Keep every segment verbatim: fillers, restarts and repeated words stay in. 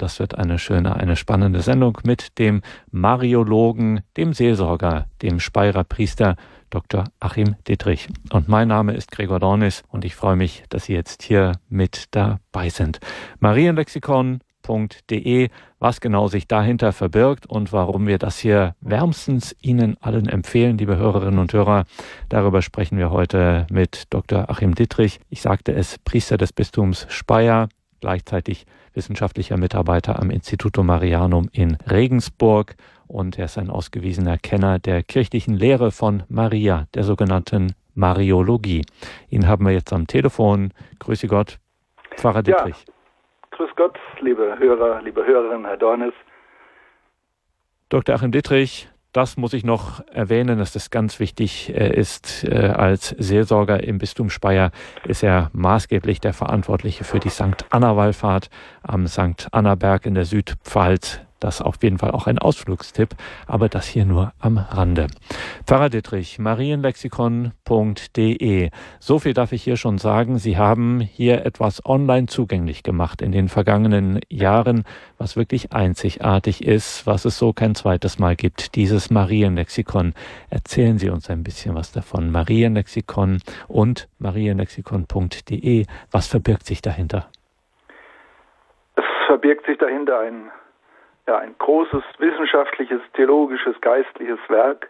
das wird eine schöne, eine spannende Sendung mit dem Mariologen, dem Seelsorger, dem Speyerer Priester Doktor Achim Dittrich. Und mein Name ist Gregor Dornis und ich freue mich, dass Sie jetzt hier mit dabei sind. marienlexikon punkt de, was genau sich dahinter verbirgt und warum wir das hier wärmstens Ihnen allen empfehlen, liebe Hörerinnen und Hörer. Darüber sprechen wir heute mit Doktor Achim Dittrich. Ich sagte es, Priester des Bistums Speyer, gleichzeitig wissenschaftlicher Mitarbeiter am Institutum Marianum in Regensburg. Und er ist ein ausgewiesener Kenner der kirchlichen Lehre von Maria, der sogenannten Mariologie. Ihn haben wir jetzt am Telefon. Grüße Gott, Pfarrer Dittrich. Ja. Grüß Gott, liebe Hörer, liebe Hörerinnen, Herr Dornis. Doktor Achim Dittrich, das muss ich noch erwähnen, dass das ganz wichtig ist. Als Seelsorger im Bistum Speyer ist er maßgeblich der Verantwortliche für die Sankt Anna-Wallfahrt am Sankt Anna-Berg in der Südpfalz. Das ist auf jeden Fall auch ein Ausflugstipp, aber das hier nur am Rande. Pfarrer Dittrich, marienlexikon punkt de. So viel darf ich hier schon sagen. Sie haben hier etwas online zugänglich gemacht in den vergangenen Jahren, was wirklich einzigartig ist, was es so kein zweites Mal gibt, dieses Marienlexikon. Erzählen Sie uns ein bisschen was davon. Marienlexikon und marienlexikon punkt de. Was verbirgt sich dahinter? Es verbirgt sich dahinter ein Ja, ein großes wissenschaftliches, theologisches, geistliches Werk.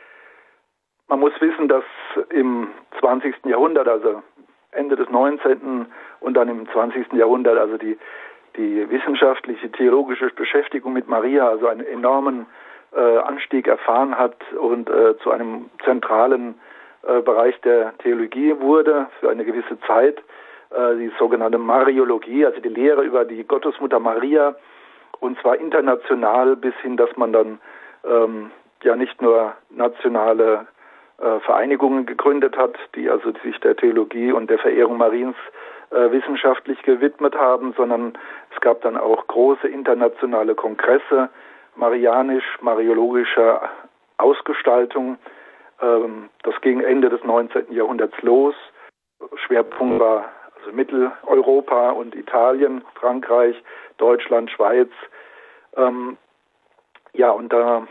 Man muss wissen, dass im zwanzigsten Jahrhundert, also Ende des neunzehnten und dann im zwanzigsten Jahrhundert, also die, die wissenschaftliche, theologische Beschäftigung mit Maria also einen enormen äh, Anstieg erfahren hat und äh, zu einem zentralen äh, Bereich der Theologie wurde für eine gewisse Zeit. Äh, die sogenannte Mariologie, also die Lehre über die Gottesmutter Maria, und zwar international bis hin, dass man dann ähm, ja nicht nur nationale äh, Vereinigungen gegründet hat, die also sich der Theologie und der Verehrung Mariens äh, wissenschaftlich gewidmet haben, sondern es gab dann auch große internationale Kongresse marianisch-mariologischer Ausgestaltung. Ähm, das ging Ende des neunzehnten Jahrhunderts los. Schwerpunkt war also Mitteleuropa und Italien, Frankreich, Deutschland, Schweiz. Ähm, ja, und da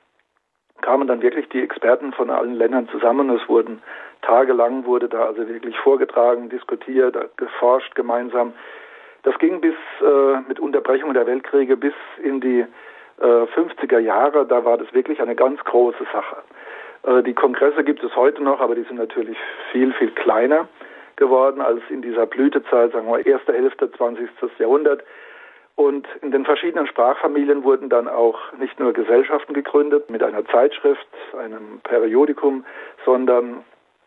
kamen dann wirklich die Experten von allen Ländern zusammen. Es wurden tagelang, wurde da also wirklich vorgetragen, diskutiert, geforscht gemeinsam. Das ging bis äh, mit Unterbrechung der Weltkriege bis in die äh, fünfziger Jahre. Da war das wirklich eine ganz große Sache. Äh, die Kongresse gibt es heute noch, aber die sind natürlich viel, viel kleiner geworden als in dieser Blütezeit, sagen wir erste Hälfte zwanzigsten Jahrhundert. Und in den verschiedenen Sprachfamilien wurden dann auch nicht nur Gesellschaften gegründet mit einer Zeitschrift, einem Periodikum, sondern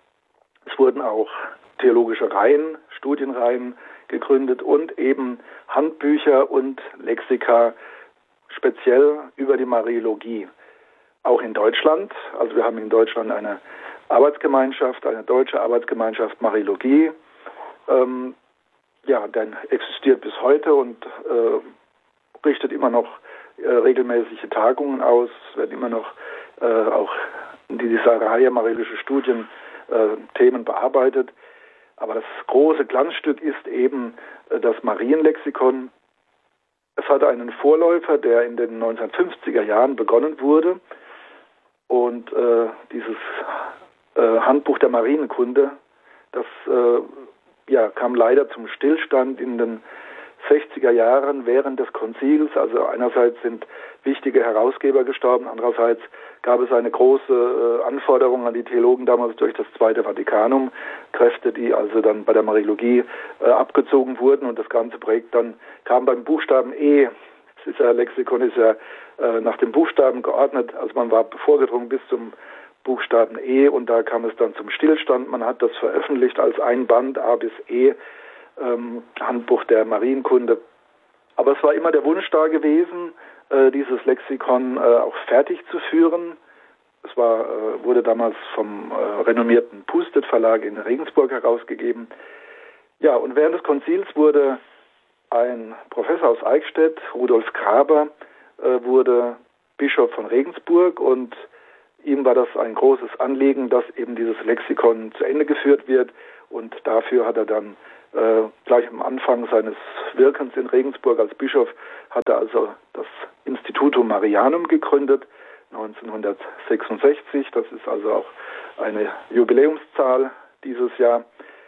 es wurden auch theologische Reihen, Studienreihen gegründet und eben Handbücher und Lexika speziell über die Mariologie. Auch in Deutschland, also wir haben in Deutschland eine Arbeitsgemeinschaft, eine deutsche Arbeitsgemeinschaft Mariologie, ähm, ja, dann existiert bis heute und äh, richtet immer noch äh, regelmäßige Tagungen aus, werden immer noch äh, auch in dieser Reihe mariologische Studien äh, Themen bearbeitet. Aber das große Glanzstück ist eben äh, das Marienlexikon. Es hatte einen Vorläufer, der in den neunzehnhundertfünfziger Jahren begonnen wurde. Und äh, dieses äh, Handbuch der Marienkunde, das äh, ja, kam leider zum Stillstand in den sechziger Jahren während des Konzils. Also einerseits sind wichtige Herausgeber gestorben, andererseits gab es eine große äh, Anforderung an die Theologen damals durch das Zweite Vatikanum, Kräfte, die also dann bei der Mariologie äh, abgezogen wurden, und das ganze Projekt dann kam beim Buchstaben E. Das ist ja, Lexikon ist ja äh, nach dem Buchstaben geordnet, also man war vorgedrungen bis zum Buchstaben E, und da kam es dann zum Stillstand. Man hat das veröffentlicht als ein Band, A bis E, ähm, Handbuch der Marienkunde. Aber es war immer der Wunsch da gewesen, äh, dieses Lexikon äh, auch fertig zu führen. Es war, äh, wurde damals vom äh, renommierten Pustet Verlag in Regensburg herausgegeben. Ja, und während des Konzils wurde ein Professor aus Eichstätt, Rudolf Graber, äh, wurde Bischof von Regensburg, und ihm war das ein großes Anliegen, dass eben dieses Lexikon zu Ende geführt wird, und dafür hat er dann Äh, gleich am Anfang seines Wirkens in Regensburg als Bischof hat er also das Institutum Marianum gegründet, neunzehnhundertsechsundsechzig. Das ist also auch eine Jubiläumszahl dieses Jahr.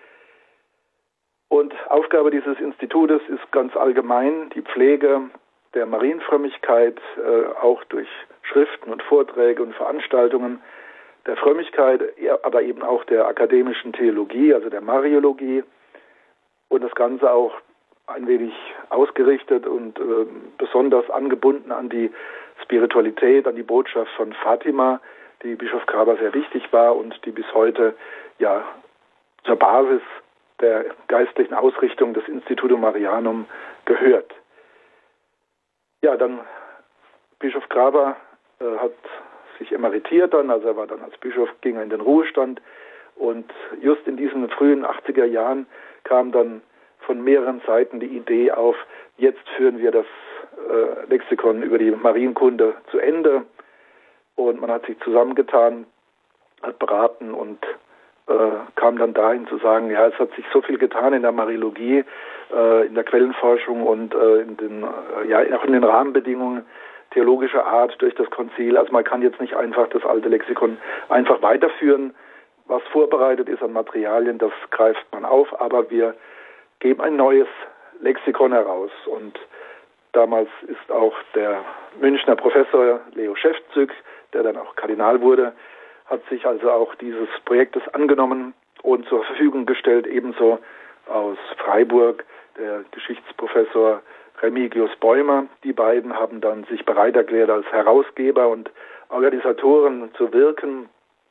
Und Aufgabe dieses Institutes ist ganz allgemein die Pflege der Marienfrömmigkeit, äh, auch durch Schriften und Vorträge und Veranstaltungen der Frömmigkeit, aber eben auch der akademischen Theologie, also der Mariologie, und das Ganze auch ein wenig ausgerichtet und äh, besonders angebunden an die Spiritualität, an die Botschaft von Fatima, die Bischof Graber sehr wichtig war und die bis heute ja zur Basis der geistlichen Ausrichtung des Institutum Marianum gehört. Ja, dann Bischof Graber äh, hat sich emeritiert dann, also er war dann als Bischof, ging er in den Ruhestand, und just in diesen frühen achtziger Jahren kam dann von mehreren Seiten die Idee auf, jetzt führen wir das äh, Lexikon über die Marienkunde zu Ende, und man hat sich zusammengetan, hat beraten und äh, kam dann dahin zu sagen, ja, es hat sich so viel getan in der Mariologie, äh, in der Quellenforschung und äh, in den, äh, ja, auch in den Rahmenbedingungen theologischer Art durch das Konzil. Also man kann jetzt nicht einfach das alte Lexikon einfach weiterführen. Was vorbereitet ist an Materialien, das greift man auf, aber wir geben ein neues Lexikon heraus. Und damals ist auch der Münchner Professor Leo Schäftzüg, der dann auch Kardinal wurde, hat sich also auch dieses Projektes angenommen und zur Verfügung gestellt, ebenso aus Freiburg der Geschichtsprofessor Remigius Bäumer. Die beiden haben dann sich bereit erklärt, als Herausgeber und Organisatoren zu wirken.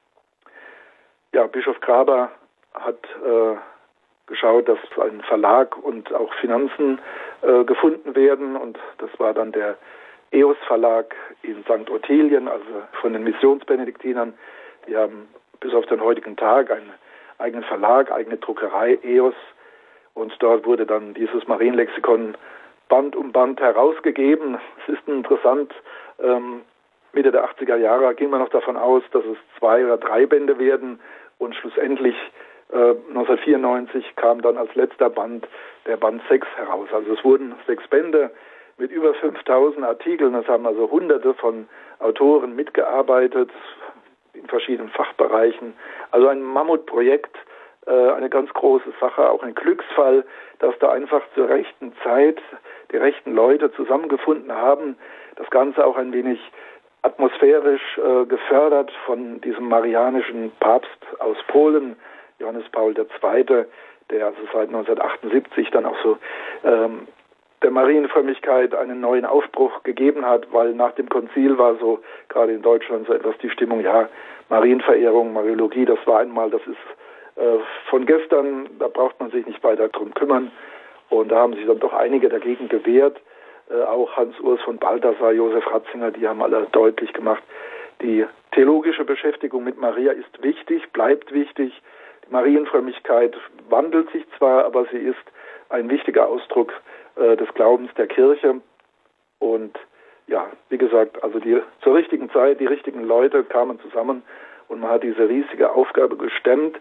Ja, Bischof Graber hat äh, geschaut, dass ein Verlag und auch Finanzen äh, gefunden werden, und das war dann der E O S Verlag in Sankt Ottilien, also von den Missionsbenediktinern. Die haben bis auf den heutigen Tag einen eigenen Verlag, eigene Druckerei, E O S, und dort wurde dann dieses Marienlexikon Band um Band herausgegeben. Es ist interessant, ähm, Mitte der achtziger Jahre ging man noch davon aus, dass es zwei oder drei Bände werden, und schlussendlich äh, neunzehnhundertvierundneunzig kam dann als letzter Band der Band sechs heraus. Also es wurden sechs Bände mit über fünftausend Artikeln. Es haben also hunderte von Autoren mitgearbeitet in verschiedenen Fachbereichen. Also ein Mammutprojekt, äh, eine ganz große Sache, auch ein Glücksfall, dass da einfach zur rechten Zeit die rechten Leute zusammengefunden haben. Das Ganze auch ein wenig atmosphärisch äh, gefördert von diesem marianischen Papst aus Polen, Johannes Paul der Zweite., der also seit neunzehnhundertachtundsiebzig dann auch so ähm, der Marienfrömmigkeit einen neuen Aufbruch gegeben hat, weil nach dem Konzil war so gerade in Deutschland so etwas die Stimmung, ja, Marienverehrung, Mariologie, das war einmal, das ist äh, von gestern, da braucht man sich nicht weiter drum kümmern, und da haben sich dann doch einige dagegen gewehrt. Äh, auch Hans-Urs von Balthasar, Josef Ratzinger, die haben alle deutlich gemacht, die theologische Beschäftigung mit Maria ist wichtig, bleibt wichtig. Die Marienfrömmigkeit wandelt sich zwar, aber sie ist ein wichtiger Ausdruck äh, des Glaubens der Kirche. Und ja, wie gesagt, also die zur richtigen Zeit, die richtigen Leute kamen zusammen und man hat diese riesige Aufgabe gestemmt.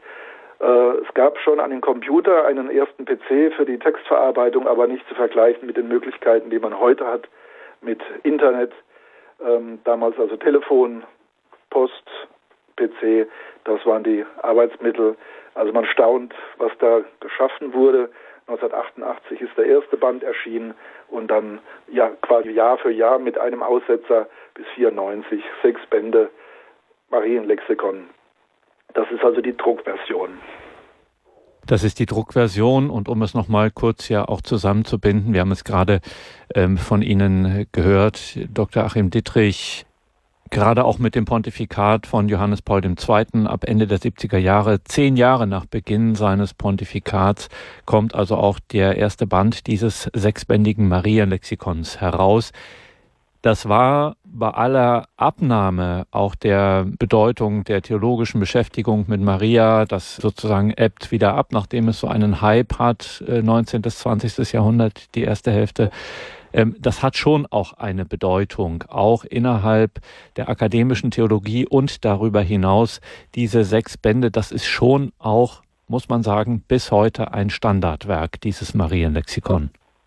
Es gab schon an den Computer einen ersten P C für die Textverarbeitung, aber nicht zu vergleichen mit den Möglichkeiten, die man heute hat, mit Internet, ähm, damals also Telefon, Post, P C, das waren die Arbeitsmittel. Also man staunt, was da geschaffen wurde. neunzehnhundertachtundachtzig ist der erste Band erschienen und dann ja quasi Jahr für Jahr mit einem Aussetzer bis vierundneunzig, sechs Bände Marienlexikon. Das ist also die Druckversion. Das ist die Druckversion, und um es nochmal kurz ja auch zusammenzubinden, wir haben es gerade ähm, von Ihnen gehört, Doktor Achim Dittrich, gerade auch mit dem Pontifikat von Johannes Paul der Zweite. ab Ende der siebziger Jahre, zehn Jahre nach Beginn seines Pontifikats, kommt also auch der erste Band dieses sechsbändigen Marienlexikons heraus. Das war bei aller Abnahme auch der Bedeutung der theologischen Beschäftigung mit Maria, das sozusagen ebbt wieder ab, nachdem es so einen Hype hat, neunzehnten bis zwanzigsten Jahrhundert, die erste Hälfte. Das hat schon auch eine Bedeutung, auch innerhalb der akademischen Theologie und darüber hinaus. Diese sechs Bände, das ist schon auch muss man sagen, bis heute ein Standardwerk, dieses Marienlexikon.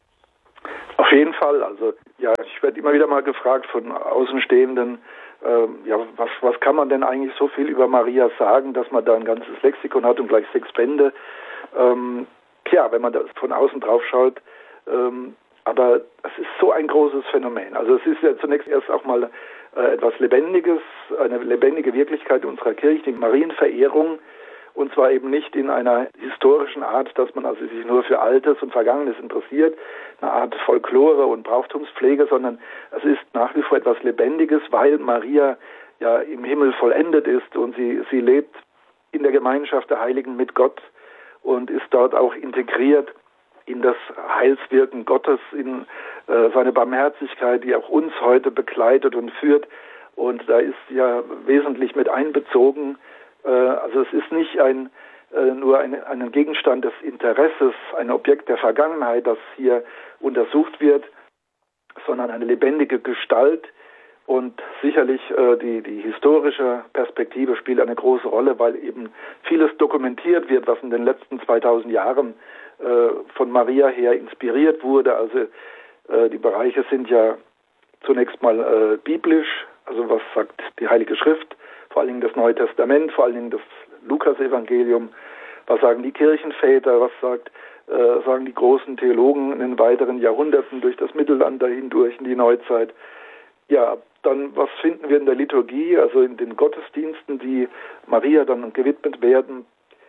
Auf jeden Fall. Also ja, ich werde immer wieder mal gefragt von Außenstehenden, äh, ja, was, was kann man denn eigentlich so viel über Maria sagen, dass man da ein ganzes Lexikon hat und gleich sechs Bände. Ähm, tja, wenn man da von außen drauf schaut, ähm, aber es ist so ein großes Phänomen. Also es ist ja zunächst erst auch mal äh, etwas Lebendiges, eine lebendige Wirklichkeit unserer Kirche, die Marienverehrung. Und zwar eben nicht in einer historischen Art, dass man also sich nur für Altes und Vergangenes interessiert, eine Art Folklore und Brauchtumspflege, sondern es ist nach wie vor etwas Lebendiges, weil Maria ja im Himmel vollendet ist und sie, sie lebt in der Gemeinschaft der Heiligen mit Gott und ist dort auch integriert in das Heilswirken Gottes, in äh, seine Barmherzigkeit, die auch uns heute begleitet und führt. Und da ist ja wesentlich mit einbezogen. Also es ist nicht ein, äh, nur ein, ein Gegenstand des Interesses, ein Objekt der Vergangenheit, das hier untersucht wird, sondern eine lebendige Gestalt. Und sicherlich äh, die, die historische Perspektive spielt eine große Rolle, weil eben vieles dokumentiert wird, was in den letzten zweitausend Jahren äh, von Maria her inspiriert wurde. Also äh, die Bereiche sind ja zunächst mal äh, biblisch, also was sagt die Heilige Schrift, vor allen Dingen das Neue Testament, vor allen Dingen das Lukas-Evangelium. Was sagen die Kirchenväter, was sagt, äh, sagen die großen Theologen in den weiteren Jahrhunderten durch das Mittelalter hindurch in die Neuzeit. Ja, dann was finden wir in der Liturgie, also in den Gottesdiensten, die Maria dann gewidmet werden,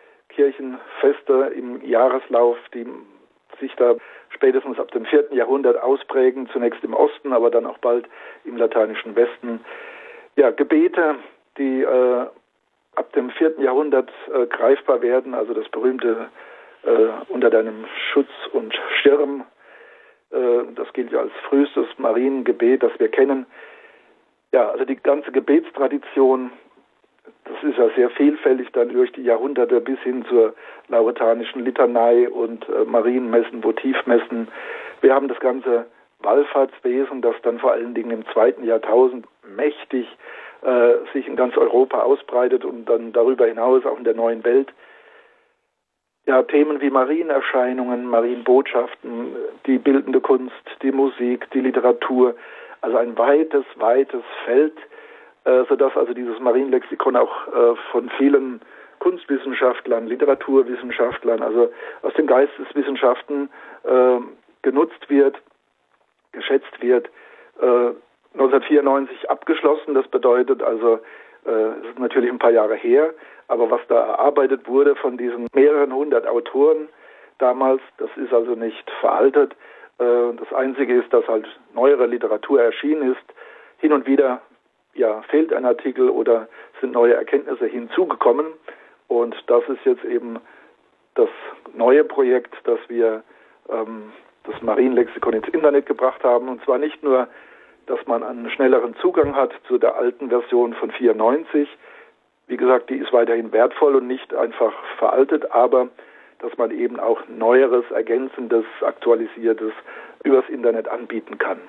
Kirchenfeste im Jahreslauf, die sich da spätestens ab dem vierten Jahrhundert ausprägen, zunächst im Osten, aber dann auch bald im lateinischen Westen. Ja, Gebete, die äh, ab dem vierten Jahrhundert äh, greifbar werden, also das berühmte äh, unter deinem Schutz und Schirm, äh, das gilt ja als frühestes Mariengebet, das wir kennen. Ja, also die ganze Gebetstradition, das ist ja sehr vielfältig dann durch die Jahrhunderte bis hin zur lauretanischen Litanei und äh, Marienmessen, Votivmessen. Wir haben das ganze Wallfahrtswesen, das dann vor allen Dingen im zweiten Jahrtausend mächtig äh, sich in ganz Europa ausbreitet und dann darüber hinaus auch in der neuen Welt. Ja, Themen wie Marienerscheinungen, Marienbotschaften, die bildende Kunst, die Musik, die Literatur, also ein weites, weites Feld, äh, sodass also dieses Marienlexikon auch äh, von vielen Kunstwissenschaftlern, Literaturwissenschaftlern, also aus den Geisteswissenschaften äh, genutzt wird, geschätzt wird, äh, neunzehnhundertvierundneunzig abgeschlossen. Das bedeutet also, äh, es ist natürlich ein paar Jahre her, aber was da erarbeitet wurde von diesen mehreren hundert Autoren damals, das ist also nicht veraltet. Äh, das Einzige ist, dass halt neuere Literatur erschienen ist. Hin und wieder ja, fehlt ein Artikel oder sind neue Erkenntnisse hinzugekommen. Und das ist jetzt eben das neue Projekt, dass wir ähm, das Marienlexikon ins Internet gebracht haben. Und zwar nicht nur, dass man einen schnelleren Zugang hat zu der alten Version von vierundneunzig. Wie gesagt, die ist weiterhin wertvoll und nicht einfach veraltet, aber dass man eben auch Neueres, Ergänzendes, Aktualisiertes übers Internet anbieten kann.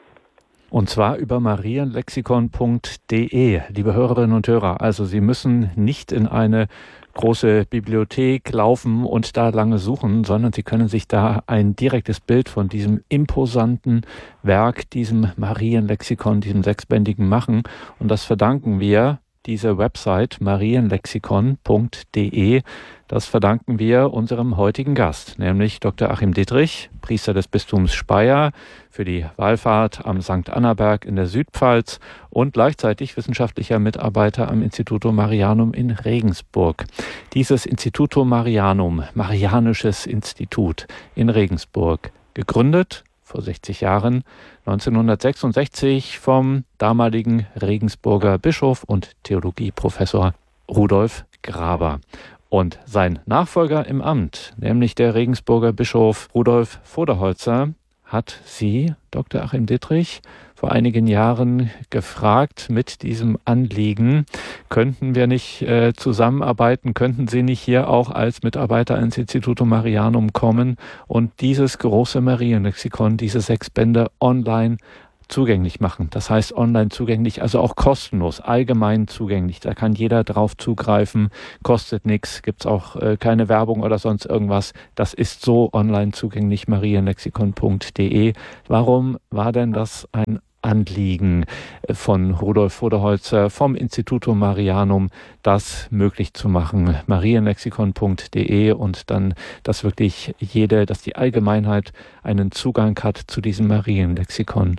Und zwar über marienlexikon punkt de, liebe Hörerinnen und Hörer. Also Sie müssen nicht in eine große Bibliothek laufen und da lange suchen, sondern Sie können sich da ein direktes Bild von diesem imposanten Werk, diesem Marienlexikon, diesem sechsbändigen machen. Und das verdanken wir dieser Website marienlexikon punkt de. Das verdanken wir unserem heutigen Gast, nämlich Doktor Achim Dittrich, Priester des Bistums Speyer, für die Wallfahrt am Sankt Annaberg in der Südpfalz und gleichzeitig wissenschaftlicher Mitarbeiter am Instituto Marianum in Regensburg. Dieses Instituto Marianum, Marianisches Institut in Regensburg, gegründet vor sechzig Jahren, neunzehnhundertsechsundsechzig vom damaligen Regensburger Bischof und Theologieprofessor Rudolf Graber. Und sein Nachfolger im Amt, nämlich der Regensburger Bischof Rudolf Voderholzer, hat Sie, Doktor Achim Dittrich, vor einigen Jahren gefragt mit diesem Anliegen, könnten wir nicht äh, zusammenarbeiten, könnten Sie nicht hier auch als Mitarbeiter ins Instituto Marianum kommen und dieses große Marienlexikon, diese sechs Bände online zugänglich machen. Das heißt online zugänglich, also auch kostenlos, allgemein zugänglich. Da kann jeder drauf zugreifen, kostet nichts, gibt's auch äh, keine Werbung oder sonst irgendwas. Das ist so online zugänglich, marienlexikon punkt de. Warum war denn das ein Anliegen von Rudolf Voderholzer vom Institutum Marianum, das möglich zu machen? marienlexikon punkt de und dann, dass wirklich jede, dass die Allgemeinheit einen Zugang hat zu diesem Marienlexikon.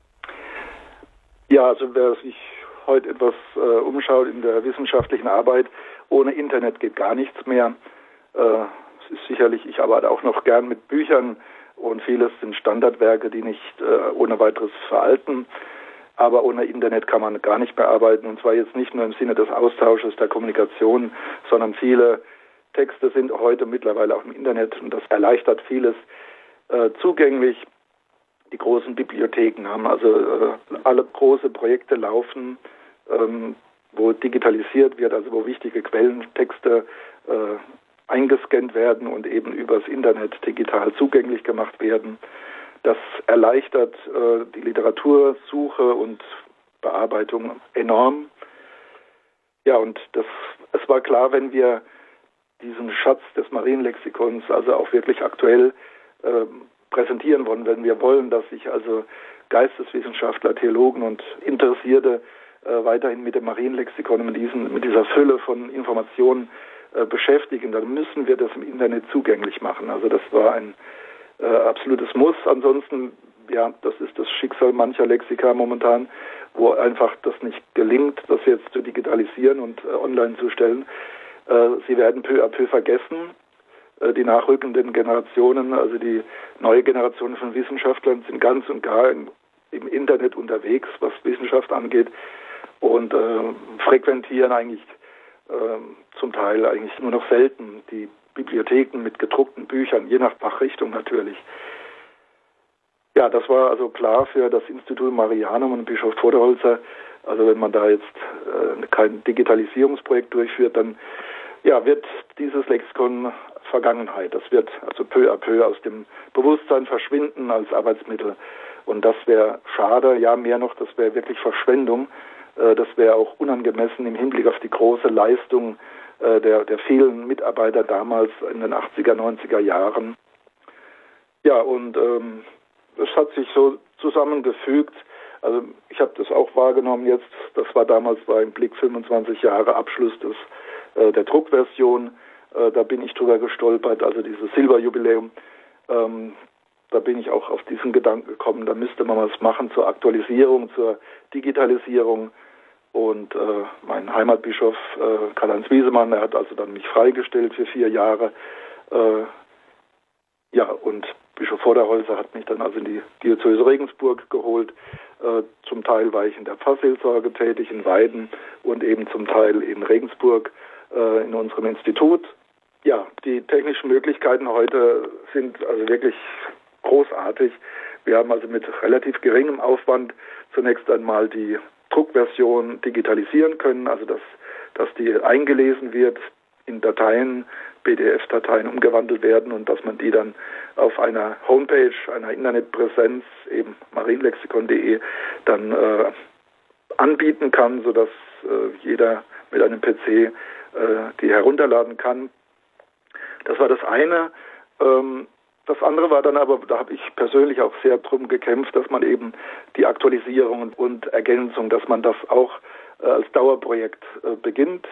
Ja, also wer sich heute etwas äh, umschaut in der wissenschaftlichen Arbeit, ohne Internet geht gar nichts mehr. Äh, es ist sicherlich, ich arbeite auch noch gern mit Büchern, und vieles sind Standardwerke, die nicht äh, ohne weiteres veralten. Aber ohne Internet kann man gar nicht mehr arbeiten. Und zwar jetzt nicht nur im Sinne des Austausches, der Kommunikation, sondern viele Texte sind heute mittlerweile auch im Internet. Und das erleichtert vieles äh, zugänglich. Die großen Bibliotheken haben also äh, alle große Projekte laufen, ähm, wo digitalisiert wird, also wo wichtige Quellentexte äh, eingescannt werden und eben übers Internet digital zugänglich gemacht werden. Das erleichtert äh, die Literatursuche und Bearbeitung enorm. Ja, und das, es war klar, wenn wir diesen Schatz des Marienlexikons also auch wirklich aktuell äh, präsentieren wollen, wenn wir wollen, dass sich also Geisteswissenschaftler, Theologen und Interessierte äh, weiterhin mit dem Marienlexikon, mit, diesen, mit dieser Fülle von Informationen äh, beschäftigen, dann müssen wir das im Internet zugänglich machen. Also das war ein äh, absolutes Muss. Ansonsten, ja, das ist das Schicksal mancher Lexika momentan, wo einfach das nicht gelingt, das jetzt zu digitalisieren und äh, online zu stellen. Äh, sie werden peu à peu vergessen. Äh, die nachrückenden Generationen, also die neue Generation von Wissenschaftlern, sind ganz und gar im, im Internet unterwegs, was Wissenschaft angeht, und äh, frequentieren eigentlich zum Teil eigentlich nur noch selten die Bibliotheken mit gedruckten Büchern, je nach Fachrichtung natürlich. Ja, das war also klar für das Institut Marianum und Bischof Voderholzer. Also wenn man da jetzt äh, kein Digitalisierungsprojekt durchführt, dann ja, wird dieses Lexikon Vergangenheit. Das wird also peu à peu aus dem Bewusstsein verschwinden als Arbeitsmittel. Und das wäre schade, ja mehr noch, das wäre wirklich Verschwendung. Das wäre auch unangemessen im Hinblick auf die große Leistung äh, der, der vielen Mitarbeiter damals in den achtziger, neunziger Jahren. Ja, und ähm, es hat sich so zusammengefügt. Also ich habe das auch wahrgenommen jetzt. Das war damals beim Blick fünfundzwanzig Jahre Abschluss des, äh, der Druckversion. Äh, da bin ich drüber gestolpert, also dieses Silberjubiläum. Ähm, Da bin ich auch auf diesen Gedanken gekommen, da müsste man was machen zur Aktualisierung, zur Digitalisierung. Und äh, mein Heimatbischof äh, Karl-Heinz Wiesemann, er hat also dann mich freigestellt für vier Jahre. Äh, ja, und Bischof Voderholzer hat mich dann also in die Diözese Regensburg geholt. Äh, zum Teil war ich in der Pfarrseelsorge tätig, in Weiden, und eben zum Teil in Regensburg äh, in unserem Institut. Ja, die technischen Möglichkeiten heute sind also wirklich großartig. Wir haben also mit relativ geringem Aufwand zunächst einmal die Druckversion digitalisieren können, also dass, dass die eingelesen wird, in Dateien, P D F-Dateien umgewandelt werden und dass man die dann auf einer Homepage, einer Internetpräsenz, eben marienlexikon punkt de, dann äh, anbieten kann, sodass äh, jeder mit einem P C äh, die herunterladen kann. Das war das eine. Ähm, Das andere war dann aber, da habe ich persönlich auch sehr drum gekämpft, dass man eben die Aktualisierung und Ergänzung, dass man das auch äh, als Dauerprojekt äh, beginnt.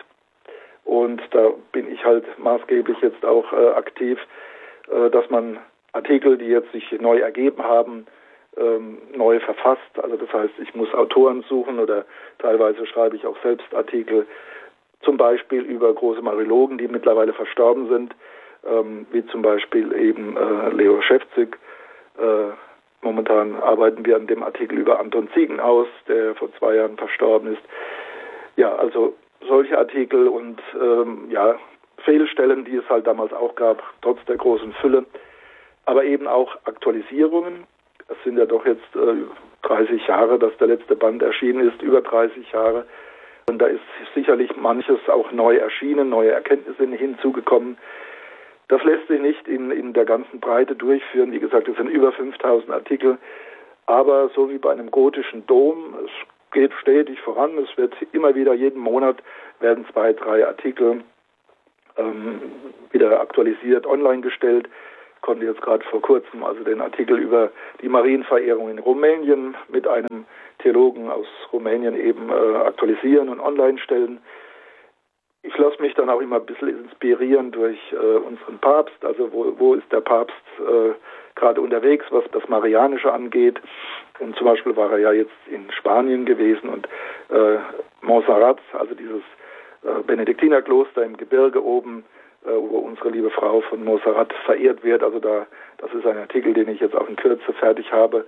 Und da bin ich halt maßgeblich jetzt auch äh, aktiv, äh, dass man Artikel, die jetzt sich neu ergeben haben, ähm, neu verfasst. Also das heißt, ich muss Autoren suchen oder teilweise schreibe ich auch selbst Artikel, zum Beispiel über große Mariologen, die mittlerweile verstorben sind. Ähm, wie zum Beispiel eben äh, Leo Schäfzig. Äh, momentan arbeiten wir an dem Artikel über Anton Ziegenhaus, der vor zwei Jahren verstorben ist. Ja, also solche Artikel und ähm, ja, Fehlstellen, die es halt damals auch gab, trotz der großen Fülle. Aber eben auch Aktualisierungen. Es sind ja doch jetzt äh, dreißig Jahre, dass der letzte Band erschienen ist, über dreißig Jahre. Und da ist sicherlich manches auch neu erschienen, neue Erkenntnisse hinzugekommen. Das lässt sich nicht in, in der ganzen Breite durchführen. Wie gesagt, es sind über fünftausend Artikel. Aber so wie bei einem gotischen Dom, es geht stetig voran, es wird immer wieder, jeden Monat werden zwei, drei Artikel ähm, wieder aktualisiert, online gestellt. Ich konnte jetzt gerade vor kurzem also den Artikel über die Marienverehrung in Rumänien mit einem Theologen aus Rumänien eben äh, aktualisieren und online stellen. Ich lasse mich dann auch immer ein bisschen inspirieren durch äh, unseren Papst, also wo, wo ist der Papst äh, gerade unterwegs, was das Marianische angeht. Und zum Beispiel war er ja jetzt in Spanien gewesen und äh, Montserrat, also dieses äh, Benediktinerkloster im Gebirge oben, äh, wo unsere liebe Frau von Montserrat verehrt wird. Also da, das ist ein Artikel, den ich jetzt auch in Kürze fertig habe.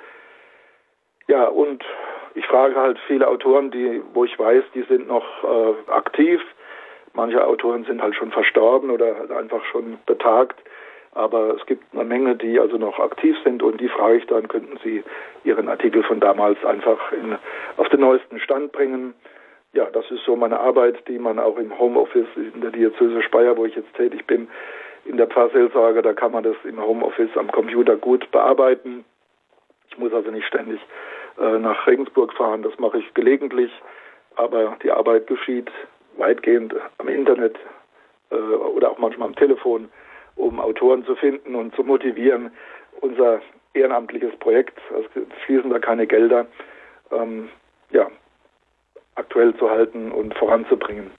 Ja, und ich frage halt viele Autoren, die, wo ich weiß, die sind noch äh, aktiv. Manche Autoren sind halt schon verstorben oder halt einfach schon betagt. Aber es gibt eine Menge, die also noch aktiv sind und die frage ich dann, könnten Sie Ihren Artikel von damals einfach in, auf den neuesten Stand bringen. Ja, das ist so meine Arbeit, die man auch im Homeoffice in der Diözese Speyer, wo ich jetzt tätig bin, in der Pfarrseelsorge, da kann man das im Homeoffice am Computer gut bearbeiten. Ich muss also nicht ständig äh, nach Regensburg fahren, das mache ich gelegentlich, aber die Arbeit geschieht weitgehend am Internet äh, oder auch manchmal am Telefon, um Autoren zu finden und zu motivieren, unser ehrenamtliches Projekt, es fließen da keine Gelder, ähm, ja, aktuell zu halten und voranzubringen.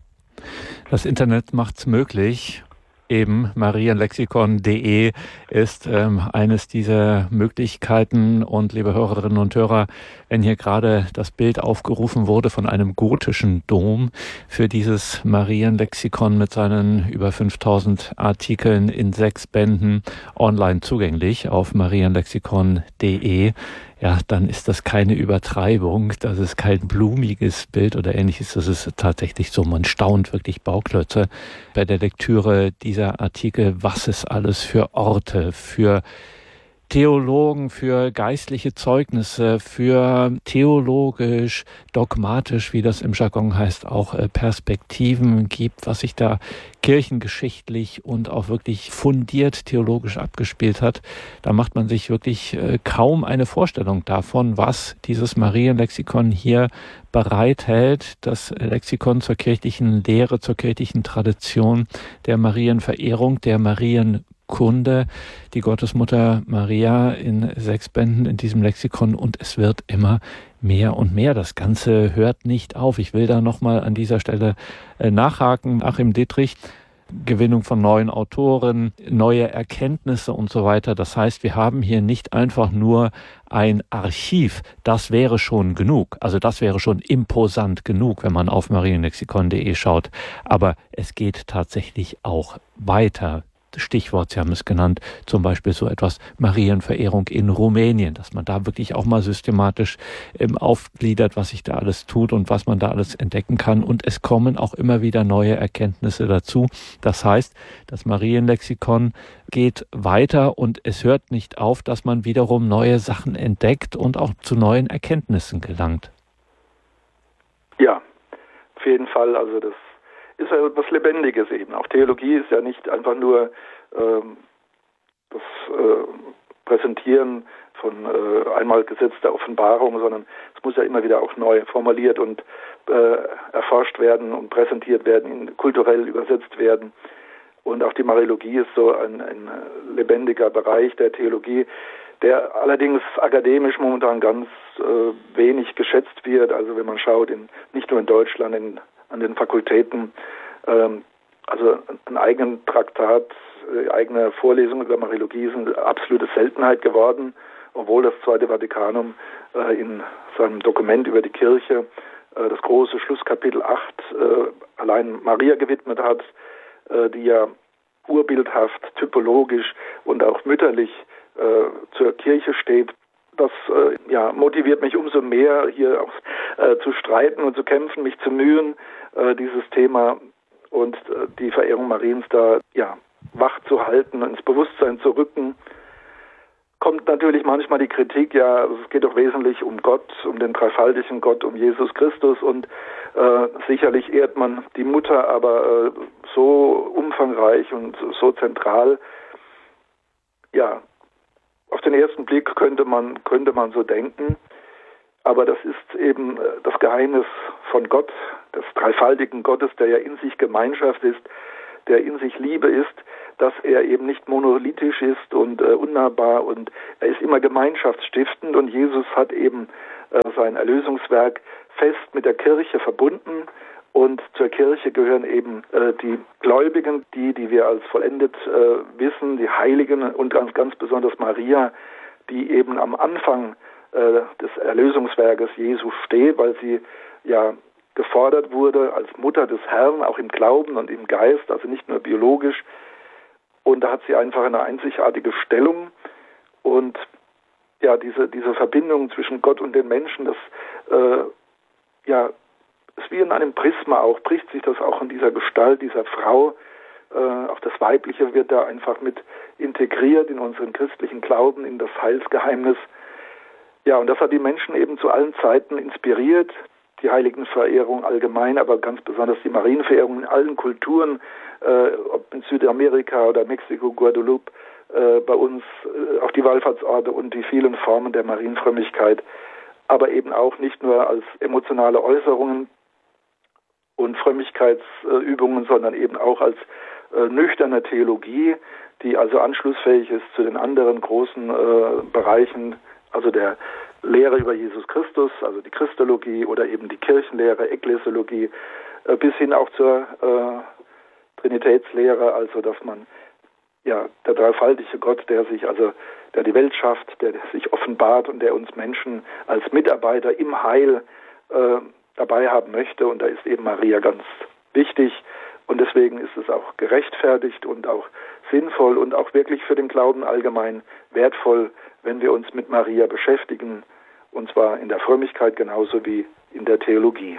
Das Internet macht's möglich. Eben marienlexikon punkt de ist ähm, eines dieser Möglichkeiten. Und liebe Hörerinnen und Hörer, wenn hier gerade das Bild aufgerufen wurde von einem gotischen Dom für dieses Marienlexikon mit seinen über fünftausend Artikeln in sechs Bänden online zugänglich auf marienlexikon punkt de, ja, dann ist das keine Übertreibung, das ist kein blumiges Bild oder ähnliches, das ist tatsächlich so, man staunt wirklich Bauklötze bei der Lektüre dieser Artikel, was es alles für Orte, für Theologen, für geistliche Zeugnisse, für theologisch, dogmatisch, wie das im Jargon heißt, auch Perspektiven gibt, was sich da kirchengeschichtlich und auch wirklich fundiert theologisch abgespielt hat. Da macht man sich wirklich kaum eine Vorstellung davon, was dieses Marienlexikon hier bereithält. Das Lexikon zur kirchlichen Lehre, zur kirchlichen Tradition der Marienverehrung, der Marien Kunde, die Gottesmutter Maria in sechs Bänden in diesem Lexikon, und es wird immer mehr und mehr. Das Ganze hört nicht auf. Ich will da nochmal an dieser Stelle nachhaken. Achim Dittrich, Gewinnung von neuen Autoren, neue Erkenntnisse und so weiter. Das heißt, wir haben hier nicht einfach nur ein Archiv. Das wäre schon genug. Also das wäre schon imposant genug, wenn man auf marienlexikon punkt de schaut. Aber es geht tatsächlich auch weiter. Stichwort, Sie haben es genannt, zum Beispiel so etwas Marienverehrung in Rumänien, dass man da wirklich auch mal systematisch ähm, aufgliedert, was sich da alles tut und was man da alles entdecken kann. Und es kommen auch immer wieder neue Erkenntnisse dazu. Das heißt, das Marienlexikon geht weiter und es hört nicht auf, dass man wiederum neue Sachen entdeckt und auch zu neuen Erkenntnissen gelangt. Ja, auf jeden Fall. Also das ist ja etwas Lebendiges eben. Auch Theologie ist ja nicht einfach nur ähm, das äh, Präsentieren von äh, einmal gesetzter Offenbarung, sondern es muss ja immer wieder auch neu formuliert und äh, erforscht werden und präsentiert werden, kulturell übersetzt werden. Und auch die Mariologie ist so ein, ein lebendiger Bereich der Theologie, der allerdings akademisch momentan ganz äh, wenig geschätzt wird. Also wenn man schaut, in, nicht nur in Deutschland, in an den Fakultäten, ähm, also einen eigenen Traktat, äh, eigene Vorlesungen über Mariologie sind eine absolute Seltenheit geworden, obwohl das Zweite Vatikanum äh, in seinem Dokument über die Kirche äh, das große Schlusskapitel acht äh, allein Maria gewidmet hat, äh, die ja urbildhaft, typologisch und auch mütterlich äh, zur Kirche steht. Das äh, ja, motiviert mich umso mehr, hier auch äh, zu streiten und zu kämpfen, mich zu mühen, äh, dieses Thema und äh, die Verehrung Mariens da ja, wach zu halten, ins Bewusstsein zu rücken. Kommt natürlich manchmal die Kritik, ja, es geht doch wesentlich um Gott, um den dreifaltigen Gott, um Jesus Christus, und äh, sicherlich ehrt man die Mutter, aber äh, so umfangreich und so zentral, ja, auf den ersten Blick könnte man, könnte man so denken, aber das ist eben das Geheimnis von Gott, des dreifaltigen Gottes, der ja in sich Gemeinschaft ist, der in sich Liebe ist, dass er eben nicht monolithisch ist und äh, unnahbar, und er ist immer gemeinschaftsstiftend, und Jesus hat eben äh, sein Erlösungswerk fest mit der Kirche verbunden, und zur Kirche gehören eben äh, die Gläubigen, die, die wir als vollendet äh, wissen, die Heiligen und ganz, ganz besonders Maria, die eben am Anfang äh, des Erlösungswerkes Jesu steht, weil sie ja gefordert wurde als Mutter des Herrn, auch im Glauben und im Geist, also nicht nur biologisch. Und da hat sie einfach eine einzigartige Stellung. Und ja, diese, diese Verbindung zwischen Gott und den Menschen, das äh, ja, ist wie in einem Prisma auch, bricht sich das auch in dieser Gestalt dieser Frau. Äh, auch das Weibliche wird da einfach mit integriert in unseren christlichen Glauben, in das Heilsgeheimnis. Ja, und das hat die Menschen eben zu allen Zeiten inspiriert. Die Heiligenverehrung allgemein, aber ganz besonders die Marienverehrung in allen Kulturen, äh, ob in Südamerika oder Mexiko, Guadeloupe, äh, bei uns äh, auch die Wallfahrtsorte und die vielen Formen der Marienfrömmigkeit, aber eben auch nicht nur als emotionale Äußerungen und Frömmigkeitsübungen, sondern eben auch als äh, nüchterne Theologie, die also anschlussfähig ist zu den anderen großen äh, Bereichen, also der Lehre über Jesus Christus, also die Christologie oder eben die Kirchenlehre, Ekklesiologie, äh, bis hin auch zur äh, Trinitätslehre, also dass man ja der dreifaltige Gott, der sich also der die Welt schafft, der sich offenbart und der uns Menschen als Mitarbeiter im Heil äh, dabei haben möchte, und da ist eben Maria ganz wichtig, und deswegen ist es auch gerechtfertigt und auch sinnvoll und auch wirklich für den Glauben allgemein wertvoll, wenn wir uns mit Maria beschäftigen, und zwar in der Frömmigkeit genauso wie in der Theologie.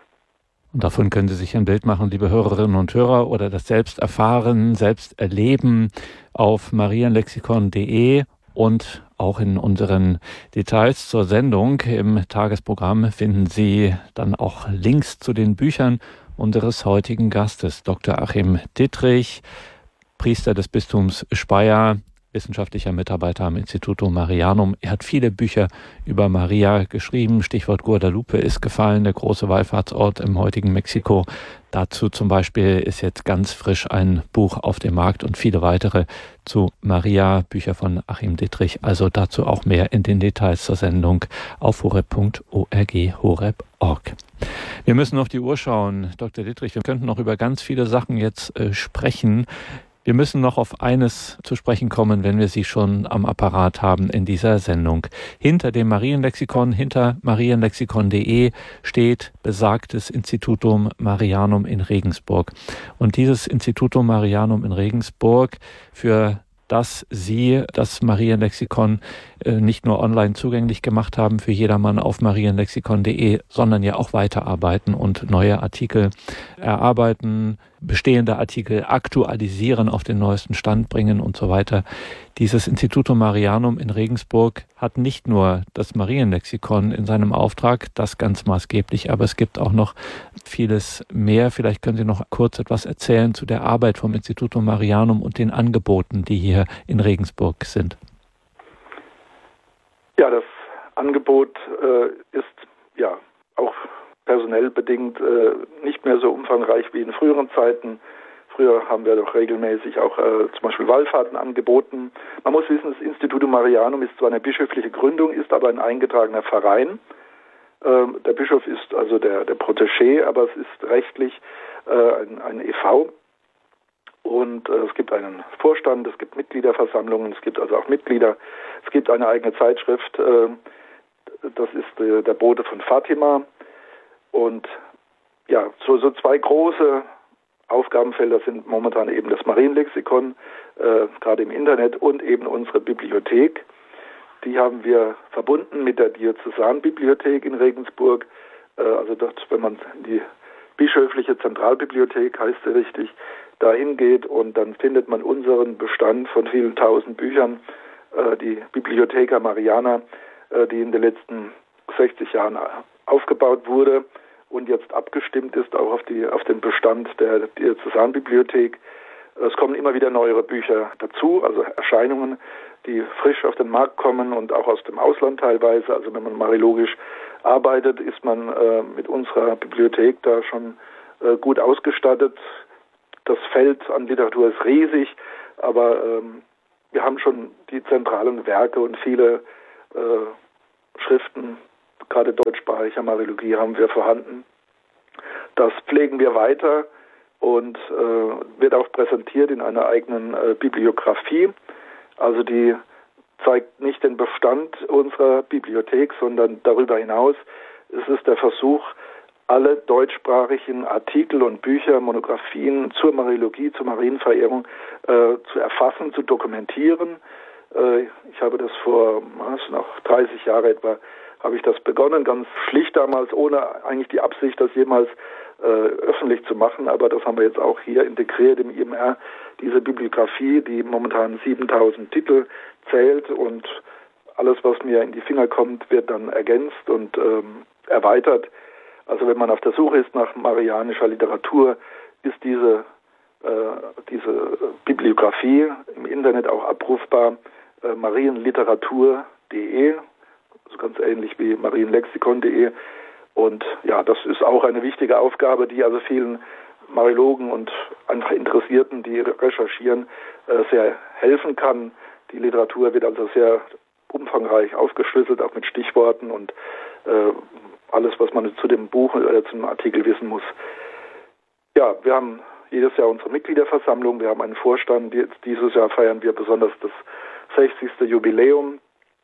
Und davon können Sie sich ein Bild machen, liebe Hörerinnen und Hörer, oder das selbst erfahren, selbst erleben auf marienlexikon punkt de, und auch in unseren Details zur Sendung im Tagesprogramm finden Sie dann auch Links zu den Büchern unseres heutigen Gastes, Doktor Achim Dittrich, Priester des Bistums Speyer, wissenschaftlicher Mitarbeiter am Institutum Marianum. Er hat viele Bücher über Maria geschrieben. Stichwort Guadalupe ist gefallen, der große Wallfahrtsort im heutigen Mexiko. Dazu zum Beispiel ist jetzt ganz frisch ein Buch auf dem Markt und viele weitere zu Maria, Bücher von Achim Dittrich. Also dazu auch mehr in den Details zur Sendung auf horeb punkt org, horeb punkt org. Wir müssen auf die Uhr schauen, Doktor Dittrich. Wir könnten noch über ganz viele Sachen jetzt äh, sprechen. Wir müssen noch auf eines zu sprechen kommen, wenn wir Sie schon am Apparat haben in dieser Sendung. Hinter dem Marienlexikon, hinter marienlexikon punkt de steht besagtes Institutum Marianum in Regensburg. Und dieses Institutum Marianum in Regensburg, für dass Sie das Marienlexikon äh, nicht nur online zugänglich gemacht haben für jedermann auf marienlexikon punkt de, sondern ja auch weiterarbeiten und neue Artikel erarbeiten, bestehende Artikel aktualisieren, auf den neuesten Stand bringen und so weiter. Dieses Institutum Marianum in Regensburg hat nicht nur das Marienlexikon in seinem Auftrag, das ganz maßgeblich, aber es gibt auch noch vieles mehr. Vielleicht können Sie noch kurz etwas erzählen zu der Arbeit vom Institutum Marianum und den Angeboten, die hier in Regensburg sind. Ja, das Angebot äh, ist ja auch personell bedingt äh, nicht mehr so umfangreich wie in früheren Zeiten. Früher haben wir doch regelmäßig auch äh, zum Beispiel Wallfahrten angeboten. Man muss wissen, das Institutum Marianum ist zwar eine bischöfliche Gründung, ist aber ein eingetragener Verein. Ähm, der Bischof ist also der, der Protégé, aber es ist rechtlich äh, ein, ein e V. Und äh, es gibt einen Vorstand, es gibt Mitgliederversammlungen, es gibt also auch Mitglieder. Es gibt eine eigene Zeitschrift, äh, das ist äh, der Bote von Fatima. Und ja, so, so zwei große Aufgabenfelder sind momentan eben das Marienlexikon, äh, gerade im Internet, und eben unsere Bibliothek. Die haben wir verbunden mit der Diözesanbibliothek in Regensburg. Äh, also dort, wenn man in die bischöfliche Zentralbibliothek, heißt sie richtig, dahin geht, und dann findet man unseren Bestand von vielen tausend Büchern, äh, die Bibliotheca Mariana, äh, die in den letzten sechzig Jahren aufgebaut wurde und jetzt abgestimmt ist auch auf die auf den Bestand der Diözesanbibliothek. Es kommen immer wieder neuere Bücher dazu, also Erscheinungen die frisch auf den Markt kommen und auch aus dem Ausland teilweise. Also wenn man mariologisch arbeitet, ist man äh, mit unserer Bibliothek da schon äh, gut ausgestattet. Das Feld an Literatur ist riesig, aber ähm, wir haben schon die zentralen Werke und viele äh, Schriften, gerade deutschsprachiger Mariologie, haben wir vorhanden. Das pflegen wir weiter und äh, wird auch präsentiert in einer eigenen äh, Bibliografie. Also die zeigt nicht den Bestand unserer Bibliothek, sondern darüber hinaus ist es der Versuch, alle deutschsprachigen Artikel und Bücher, Monographien zur Mariologie, zur Marienverehrung äh, zu erfassen, zu dokumentieren. Äh, ich habe das vor was, noch dreißig Jahre etwa, habe ich das begonnen, ganz schlicht damals, ohne eigentlich die Absicht, das jemals äh, öffentlich zu machen. Aber das haben wir jetzt auch hier integriert im I M R, diese Bibliografie, die momentan siebentausend Titel zählt, und alles, was mir in die Finger kommt, wird dann ergänzt und ähm, erweitert. Also wenn man auf der Suche ist nach marianischer Literatur, ist diese, äh, diese Bibliografie im Internet auch abrufbar, äh, marienliteratur punkt de, also ganz ähnlich wie marienlexikon punkt de. Und ja, das ist auch eine wichtige Aufgabe, die also vielen Mariologen und anderen Interessierten, die recherchieren, äh, sehr helfen kann. Die Literatur wird also sehr umfangreich aufgeschlüsselt, auch mit Stichworten und äh, alles, was man zu dem Buch oder zum Artikel wissen muss. Ja, wir haben jedes Jahr unsere Mitgliederversammlung, wir haben einen Vorstand. Jetzt, dieses Jahr feiern wir besonders das sechzigste Jubiläum.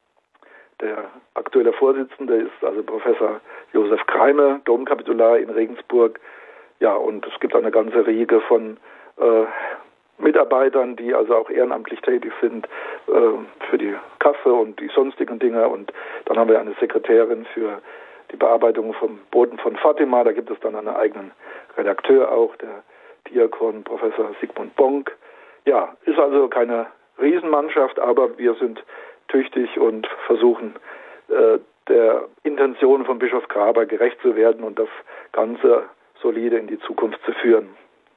Der aktuelle Vorsitzende ist also Professor Josef Kreime, Domkapitular in Regensburg. Ja, und es gibt eine ganze Riege von äh, Mitarbeitern, die also auch ehrenamtlich tätig sind äh, für die Kasse und die sonstigen Dinge. Und dann haben wir eine Sekretärin für die Bearbeitung vom Boten von Fatima. Da gibt es dann einen eigenen Redakteur auch, der Diakon Professor Sigmund Bonk. Ja, ist also keine Riesenmannschaft, aber wir sind tüchtig und versuchen, äh, der Intention von Bischof Graber gerecht zu werden und das Ganze solide in die Zukunft zu führen.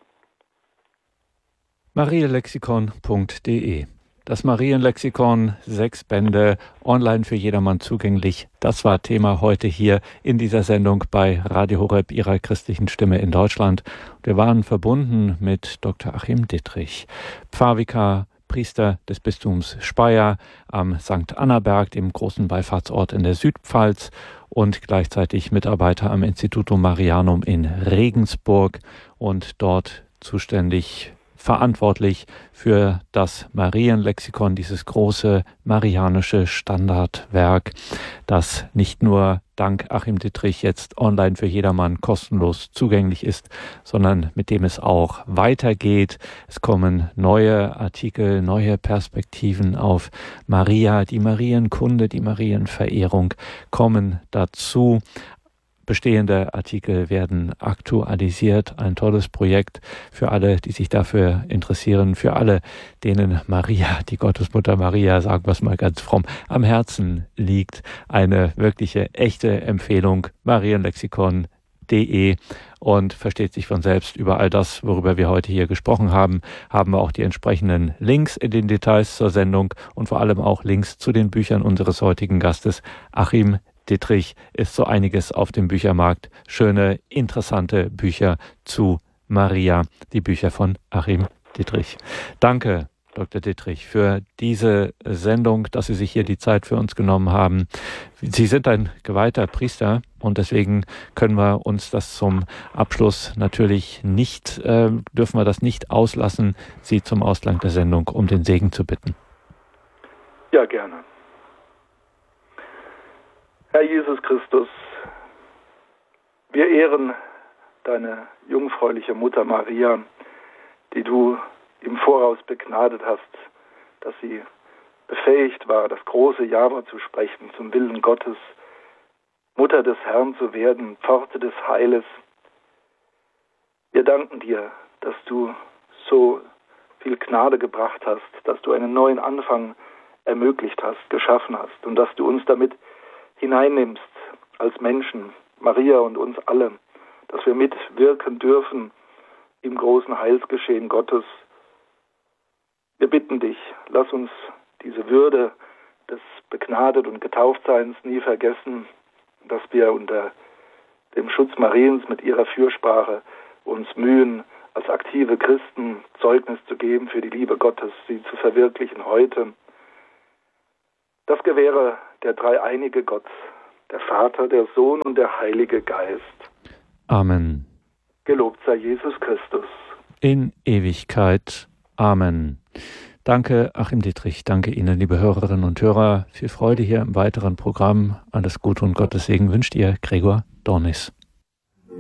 marienlexikon punkt de. Das Marienlexikon, sechs Bände, online für jedermann zugänglich. Das war Thema heute hier in dieser Sendung bei Radio Horeb, Ihrer christlichen Stimme in Deutschland. Wir waren verbunden mit Doktor Achim Dittrich, Pfarrvikar, Priester des Bistums Speyer am Sankt Annaberg, dem großen Wallfahrtsort in der Südpfalz, und gleichzeitig Mitarbeiter am Institutum Marianum in Regensburg und dort zuständig, verantwortlich für das Marienlexikon, dieses große marianische Standardwerk, das nicht nur dank Achim Dittrich jetzt online für jedermann kostenlos zugänglich ist, sondern mit dem es auch weitergeht. Es kommen neue Artikel, neue Perspektiven auf Maria, die Marienkunde, die Marienverehrung kommen dazu. Bestehende Artikel werden aktualisiert. Ein tolles Projekt für alle, die sich dafür interessieren, für alle, denen Maria, die Gottesmutter Maria, sagen wir es mal ganz fromm, am Herzen liegt. Eine wirkliche, echte Empfehlung, marienlexikon punkt de, und versteht sich von selbst. Über all das, worüber wir heute hier gesprochen haben, haben wir auch die entsprechenden Links in den Details zur Sendung und vor allem auch Links zu den Büchern unseres heutigen Gastes, Achim Dittrich. Ist so einiges auf dem Büchermarkt. Schöne, interessante Bücher zu Maria, die Bücher von Achim Dittrich. Danke, Doktor Dittrich, für diese Sendung, dass Sie sich hier die Zeit für uns genommen haben. Sie sind ein geweihter Priester und deswegen können wir uns das zum Abschluss natürlich nicht, äh, dürfen wir das nicht auslassen, Sie zum Ausklang der Sendung um den Segen zu bitten. Ja, gerne. Herr Jesus Christus, wir ehren deine jungfräuliche Mutter Maria, die du im Voraus begnadet hast, dass sie befähigt war, das große Ja zu sprechen zum Willen Gottes, Mutter des Herrn zu werden, Pforte des Heiles. Wir danken dir, dass du so viel Gnade gebracht hast, dass du einen neuen Anfang ermöglicht hast, geschaffen hast und dass du uns damit hineinnimmst als Menschen, Maria und uns alle, dass wir mitwirken dürfen im großen Heilsgeschehen Gottes. Wir bitten dich, lass uns diese Würde des Begnadet- und Getauftseins nie vergessen, dass wir unter dem Schutz Mariens mit ihrer Fürsprache uns mühen, als aktive Christen Zeugnis zu geben für die Liebe Gottes, sie zu verwirklichen heute. Das gewähre der dreieinige Gott, der Vater, der Sohn und der Heilige Geist. Amen. Gelobt sei Jesus Christus. In Ewigkeit. Amen. Danke, Achim Dittrich. Danke Ihnen, liebe Hörerinnen und Hörer. Viel Freude hier im weiteren Programm. Alles Gute und Gottes Segen wünscht Ihr Gregor Dornis.